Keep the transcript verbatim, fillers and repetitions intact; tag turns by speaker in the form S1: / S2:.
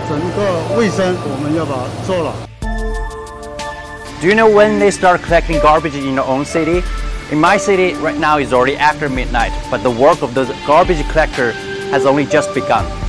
S1: 整个卫生我们要把它做了。
S2: Do you know when they start collecting garbage in your own city? In my city, right now is already after midnight, but the work of the garbage collector has only just begun.